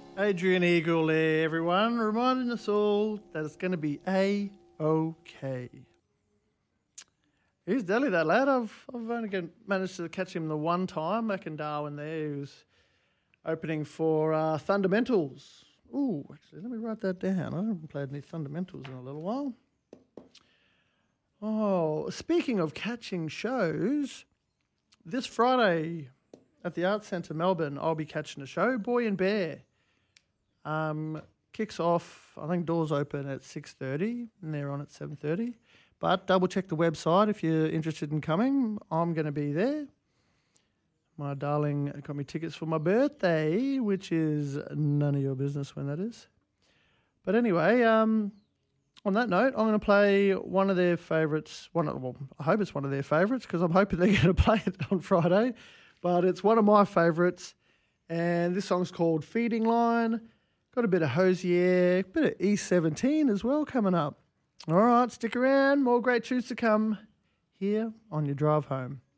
Adrian Eagle there, everyone, reminding us all that it's going to be A-OK. He's Delhi, that lad. I've only managed to catch him the one time back in Darwin there. He was opening for Fundamentals. Ooh, actually, let me write that down. I haven't played any Fundamentals in a little while. Oh, speaking of catching shows, this Friday at the Arts Centre Melbourne, I'll be catching a show, Boy and Bear. Kicks off, I think doors open at 6:30 and they're on at 7:30. But double check the website if you're interested in coming. I'm going to be there. My darling got me tickets for my birthday, which is none of your business when that is. But anyway, on that note, I'm going to play one of their favourites. I hope it's one of their favourites because I'm hoping they're going to play it on Friday. But it's one of my favourites. And this song's called Feeding Line. Got a bit of Hosier, a bit of E17 as well coming up. All right, stick around. More great tunes to come here on your drive home.